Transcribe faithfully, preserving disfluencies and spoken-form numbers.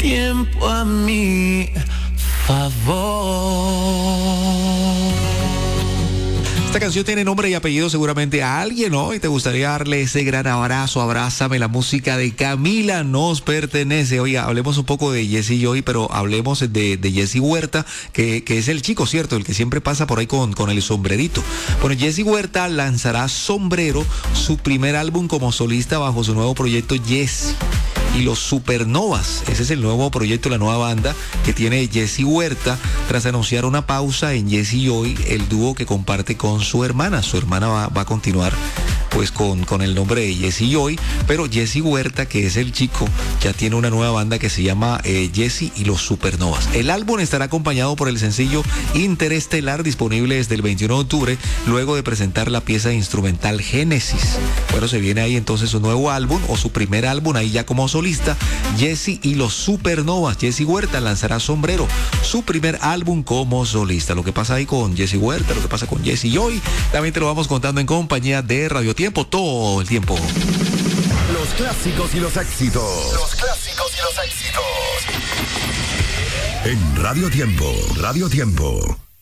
tiempo a mi favor. Esta canción tiene nombre y apellido seguramente a alguien, ¿no? Y te gustaría darle ese gran abrazo, abrázame, la música de Camila nos pertenece. Oiga, hablemos un poco de Jesse Joy, pero hablemos de, de Jesse Huerta, que, que es el chico, ¿cierto? El que siempre pasa por ahí con, con el sombrerito. Bueno, Jesse Huerta lanzará Sombrero, su primer álbum como solista bajo su nuevo proyecto Jesse y los Supernovas. Ese es el nuevo proyecto, la nueva banda que tiene Jesse Huerta, tras anunciar una pausa en Jesse Joy, el dúo que comparte con su hermana. Su hermana va, va a continuar pues con, con el nombre de Jesse Joy, pero Jesse Huerta, que es el chico, ya tiene una nueva banda que se llama eh, Jesse y los Supernovas. El álbum estará acompañado por el sencillo Interestelar, disponible desde el veintiuno de octubre, luego de presentar la pieza instrumental Génesis. Bueno, se viene ahí entonces su nuevo álbum, o su primer álbum, ahí ya como solista, Jesse y los Supernovas. Jesse Huerta lanzará Sombrero, su primer álbum como solista. Lo que pasa ahí con Jesse Huerta, lo que pasa con Jesse Joy, también te lo vamos contando en compañía de Radio Tiempo todo el tiempo. Los clásicos y los éxitos. Los clásicos y los éxitos. En Radio Tiempo, Radio Tiempo.